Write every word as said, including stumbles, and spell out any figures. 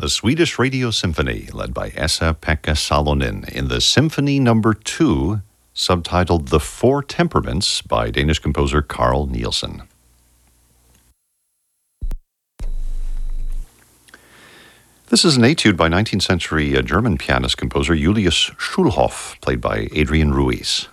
the Swedish Radio Symphony, led by Esa-Pekka Salonen, in the Symphony Number Two, subtitled The Four Temperaments by Danish composer Carl Nielsen. This is an etude by nineteenth century uh, German pianist-composer Julius Schulhoff, played by Adrian Ruiz.